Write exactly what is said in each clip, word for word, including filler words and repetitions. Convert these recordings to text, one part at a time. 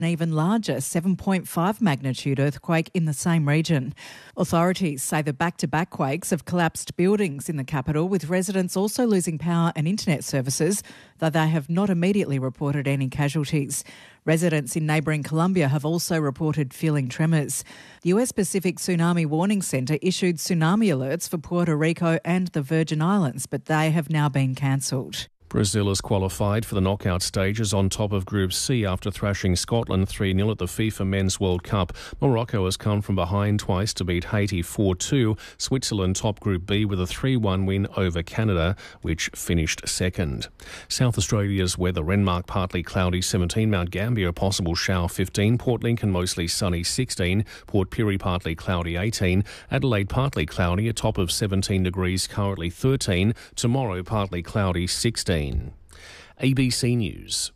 an even larger seven point five magnitude earthquake in the same region. Authorities say the back-to-back quakes have collapsed buildings in the capital, with residents also losing power and internet services, though they have not immediately reported any casualties. Residents in neighbouring Colombia have also reported feeling tremors. The U S Pacific Tsunami Warning Centre issued tsunami alerts for Puerto Rico and the Virgin Islands, but they have now been cancelled. Brazil has qualified for the knockout stages on top of Group C after thrashing Scotland three nil at the FIFA Men's World Cup. Morocco has come from behind twice to beat Haiti four two. Switzerland top Group B with a three one win over Canada, which finished second. South Australia's weather: Renmark partly cloudy seventeen, Mount Gambier a possible shower fifteen, Port Lincoln mostly sunny sixteen, Port Pirie partly cloudy eighteen, Adelaide partly cloudy, a top of seventeen degrees, currently thirteen, tomorrow partly cloudy sixteen. A B C News.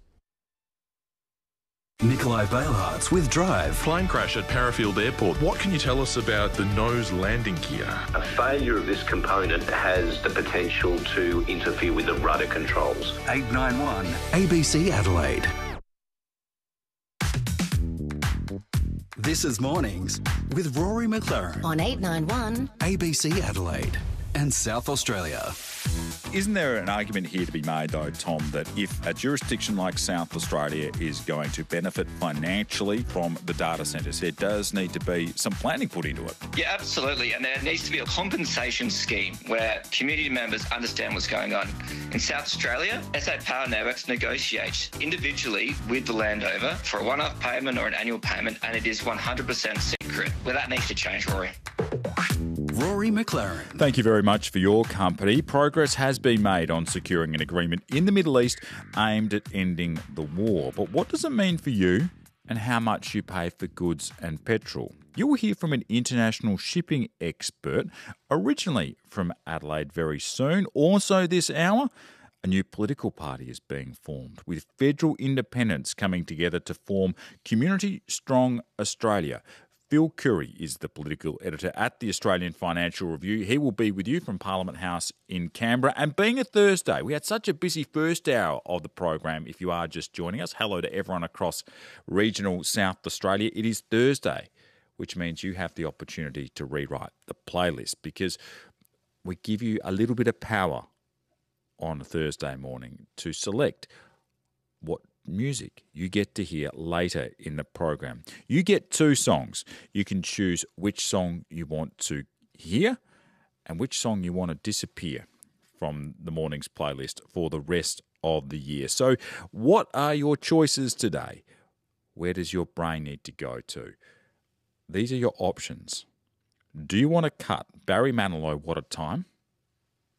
Nikolai Bailhartz with Drive. Plane crash at Parafield Airport. What can you tell us about the nose landing gear? A failure of this component has the potential to interfere with the rudder controls. eight nine one A B C Adelaide. This is Mornings with Rory McLaren on eight nine one A B C Adelaide and South Australia. Isn't there an argument here to be made, though, Tom, that if a jurisdiction like South Australia is going to benefit financially from the data centres, there does need to be some planning put into it? Yeah, absolutely. And there needs to be a compensation scheme where community members understand what's going on. In South Australia, S A Power Networks negotiates individually with the landowner for a one-off payment or an annual payment, and it is one hundred percent secret. Well, that needs to change, Rory. Rory McLaren. Thank you very much for your company. Progress has been made on securing an agreement in the Middle East aimed at ending the war. But what does it mean for you and how much you pay for goods and petrol? You will hear from an international shipping expert, originally from Adelaide very soon. Also this hour, a new political party is being formed, with federal independents coming together to form Community Strong Australia. Phil Curry is the political editor at the Australian Financial Review. He will be with you from Parliament House in Canberra. And being a Thursday, we had such a busy first hour of the program. If you are just joining us, hello to everyone across regional South Australia. It is Thursday, which means you have the opportunity to rewrite the playlist, because we give you a little bit of power on a Thursday morning to select what music you get to hear later in the program. You get two songs. You can choose which song you want to hear and which song you want to disappear from the morning's playlist for the rest of the year. So what are your choices today? Where does your brain need to go to? These are your options. Do you want to cut Barry Manilow, What a Time?